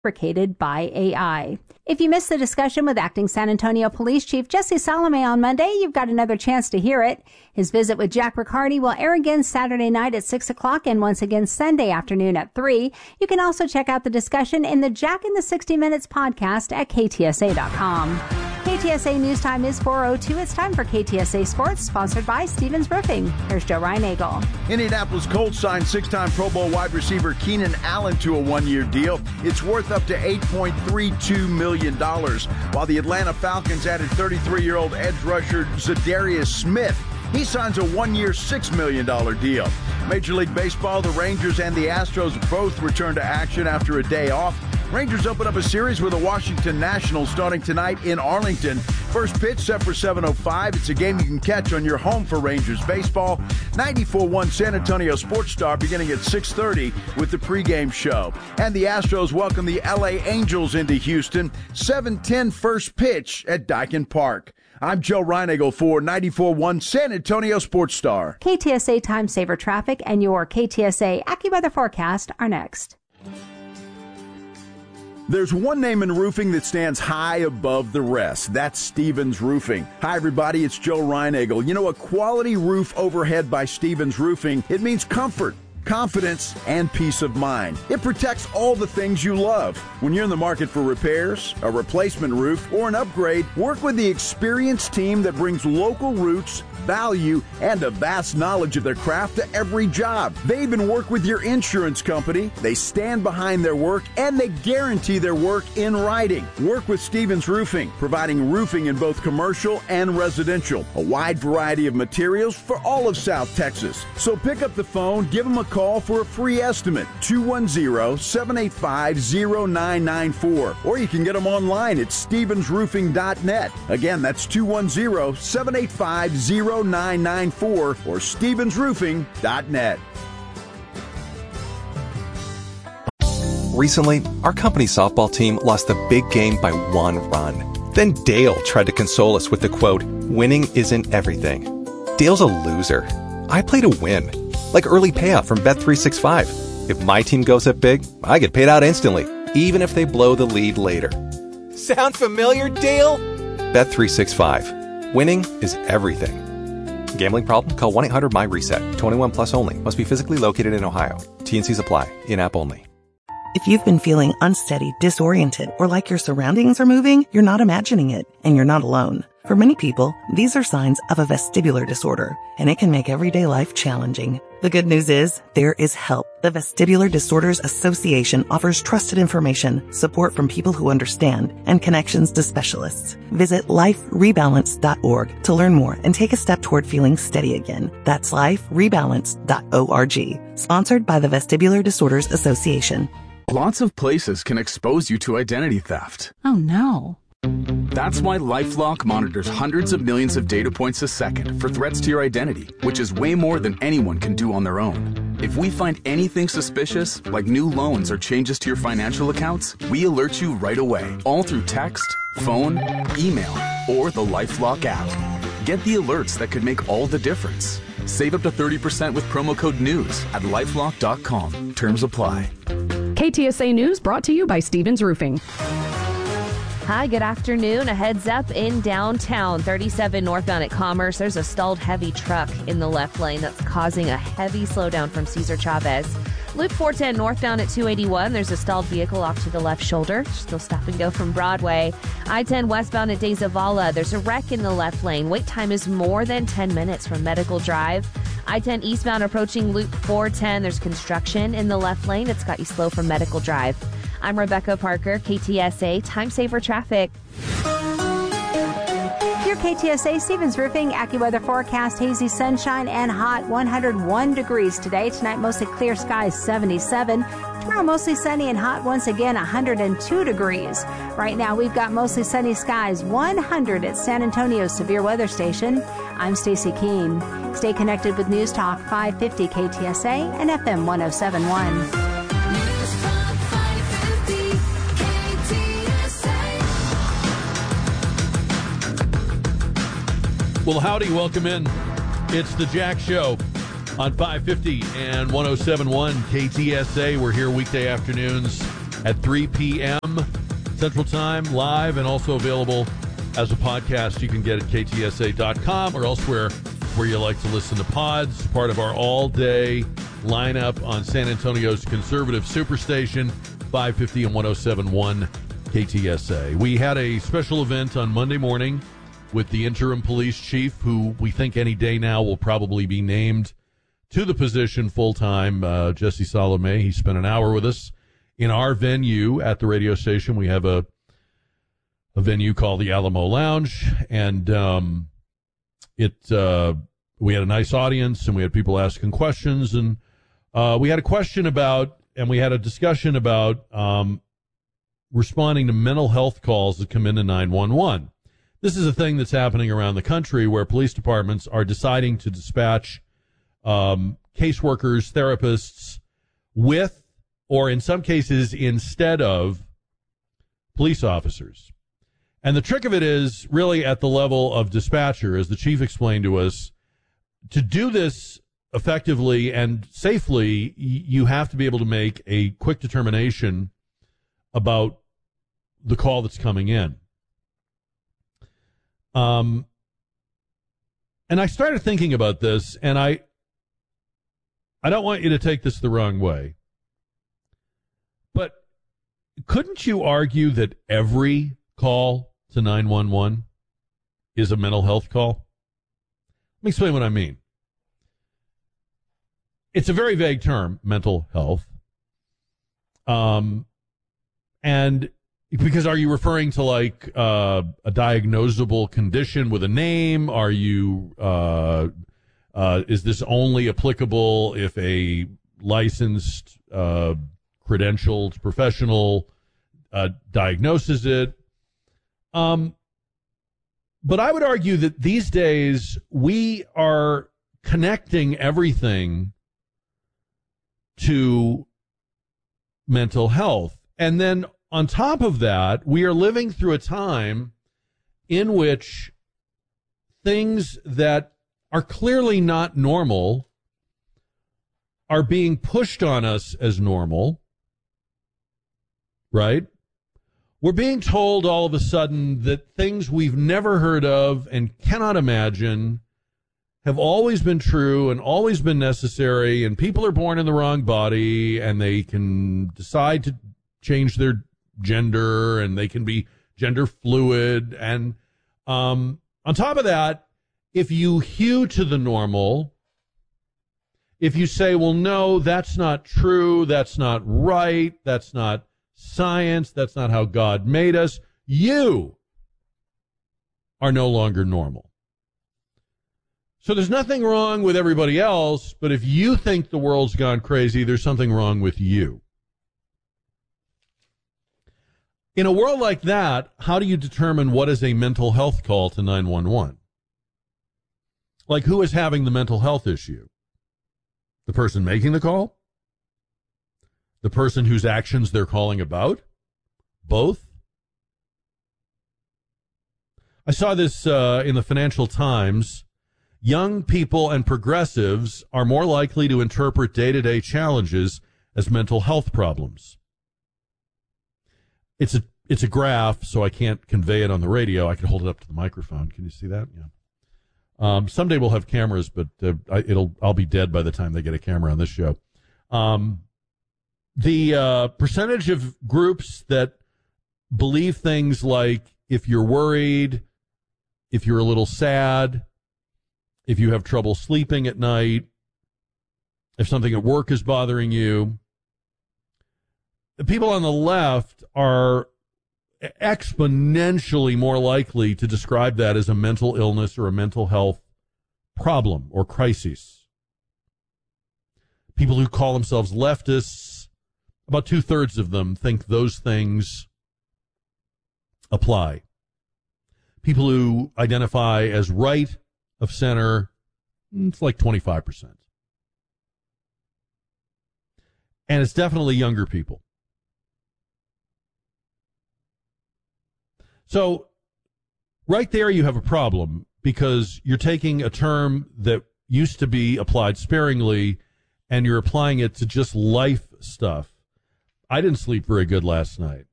fabricated by AI. If you missed the discussion with Acting San Antonio Police Chief Jesse Salome on Monday, you've got another chance to hear it. His visit with Jack Riccardi will air again Saturday night at 6 o'clock and once again Sunday afternoon at 3. You can also check out the discussion in the Jack in the 60 Minutes podcast at ktsa.com. KTSA News Time is 4:02. It's time for KTSA Sports, sponsored by Stevens Roofing. Here's Joe Reinagle. Indianapolis Colts signed six-time Pro Bowl wide receiver Keenan Allen to a one-year deal. It's worth up to $8.32 million, while the Atlanta Falcons added 33-year-old edge rusher Zadarius Smith. He signs a one-year, $6 million deal. Major League Baseball, the Rangers and the Astros both return to action after a day off. Rangers open up a series with the Washington Nationals starting tonight in Arlington. First pitch set for 7:05. It's a game you can catch on your home for Rangers baseball. 94.1 San Antonio Sports Star beginning at 6:30 with the pregame show. And the Astros welcome the LA Angels into Houston. 7:10 first pitch at Daikin Park. I'm Joe Reinagle for 94.1 San Antonio Sports Star. KTSA Time Saver Traffic and your KTSA AccuWeather forecast are next. There's one name in roofing that stands high above the rest. That's Stevens Roofing. Hi, everybody. It's Joe Reinagle. You know, a quality roof overhead by Stevens Roofing, it means comfort, confidence, and peace of mind. It protects all the things you love. When you're in the market for repairs, a replacement roof, or an upgrade, work with the experienced team that brings local roots, value, and a vast knowledge of their craft to every job. They even work with your insurance company. They stand behind their work, and they guarantee their work in writing. Work with Stevens Roofing, providing roofing in both commercial and residential. A wide variety of materials for all of South Texas. So pick up the phone, give them a call for a free estimate, 210-785-0994. Or you can get them online at stevensroofing.net. Again, that's 210-785-0994 or stevensroofing.net. Recently, our company's softball team lost the big game by one run. Then Dale tried to console us with the quote, "Winning isn't everything." Dale's a loser. I play to win. Like early payout from Bet365. If my team goes up big, I get paid out instantly, even if they blow the lead later. Sound familiar, Dale? Bet365. Winning is everything. Gambling problem? Call 1-800-MY-RESET. 21 plus only. Must be physically located in Ohio. T&Cs apply. In-app only. If you've been feeling unsteady, disoriented, or like your surroundings are moving, you're not imagining it, and you're not alone. For many people, these are signs of a vestibular disorder, and it can make everyday life challenging. The good news is, there is help. The Vestibular Disorders Association offers trusted information, support from people who understand, and connections to specialists. Visit liferebalance.org to learn more and take a step toward feeling steady again. That's liferebalance.org. Sponsored by the Vestibular Disorders Association. Lots of places can expose you to identity theft. Oh no. That's why LifeLock monitors hundreds of millions of data points a second for threats to your identity, which is way more than anyone can do on their own. If we find anything suspicious, like new loans or changes to your financial accounts, we alert you right away, all through text, phone, email, or the LifeLock app. Get the alerts that could make all the difference. Save up to 30% with promo code NEWS at lifelock.com. Terms apply. KTSA News brought to you by Stevens Roofing. Hi, good afternoon. A heads up in downtown, 37 northbound at Commerce. There's a stalled heavy truck in the left lane that's causing a heavy slowdown from Cesar Chavez. Loop 410 northbound at 281. There's a stalled vehicle off to the left shoulder. Still stop and go from Broadway. I-10 westbound at De Zavala. There's a wreck in the left lane. Wait time is more than 10 minutes from Medical Drive. I-10 eastbound approaching Loop 410. There's construction in the left lane. It's got you slow from Medical Drive. I'm Rebecca Parker, KTSA Time Saver Traffic. Your KTSA Stevens Roofing AccuWeather forecast: hazy sunshine and hot, 101 degrees today. Tonight, mostly clear skies, 77. Tomorrow, mostly sunny and hot once again, 102 degrees. Right now, we've got mostly sunny skies, 100 at San Antonio's severe weather station. I'm Stacy Keene. Stay connected with News Talk 550 KTSA and FM 1071. Well, howdy, welcome in. It's the Jack Show on 550 and 1071 KTSA. We're here weekday afternoons at 3 p.m. Central Time, live and also available as a podcast. You can get it at ktsa.com or elsewhere where you like to listen to pods. Part of our all-day lineup on San Antonio's conservative superstation, 550 and 107.1 KTSA. We had a special event on Monday morning with the interim police chief, who we think any day now will probably be named to the position full-time, Jesse Salome. He spent an hour with us in our venue at the radio station. We have a venue called the Alamo Lounge, and we had a nice audience, and we had people asking questions, and we had a question about, and we had a discussion about responding to mental health calls that come into 911. This is a thing that's happening around the country where police departments are deciding to dispatch caseworkers, therapists with, or in some cases instead of, police officers. And the trick of it is really at the level of dispatcher, as the chief explained to us. To do this effectively and safely, you have to be able to make a quick determination about the call that's coming in. And I started thinking about this, and I don't want you to take this the wrong way, but couldn't you argue that every call to 911 is a mental health call? Let me explain what I mean. It's a very vague term, mental health. And because are you referring to like a diagnosable condition with a name? Are you is this only applicable if a licensed, credentialed professional diagnoses it? But I would argue that these days we are connecting everything to mental health. And then on top of that, we are living through a time in which things that are clearly not normal are being pushed on us as normal, right? We're being told all of a sudden that things we've never heard of and cannot imagine have always been true and always been necessary, and people are born in the wrong body, and they can decide to change their gender, and they can be gender fluid. And on top of that, if you hew to the normal, if you say, well, no, that's not true, that's not right, that's not science, that's not how God made us, you are no longer normal. So there's nothing wrong with everybody else, but if you think the world's gone crazy, there's something wrong with you. In a world like that, how do you determine what is a mental health call to 911? Like, who is having the mental health issue? The person making the call? The person whose actions they're calling about? Both? I saw this in the Financial Times. Young people and progressives are more likely to interpret day-to-day challenges as mental health problems. It's a graph, so I can't convey it on the radio. I can hold it up to the microphone. Can you see that? Yeah. Someday we'll have cameras, but I'll be dead by the time they get a camera on this show. The percentage of groups that believe things like if you're worried, if you're a little sad, if you have trouble sleeping at night, if something at work is bothering you, the people on the left are exponentially more likely to describe that as a mental illness or a mental health problem or crisis. People who call themselves leftists, about 2/3 of them think those things apply. People who identify as right of center, it's like 25%. And it's definitely younger people. So right there you have a problem, because you're taking a term that used to be applied sparingly and you're applying it to just life stuff. I didn't sleep very good last night.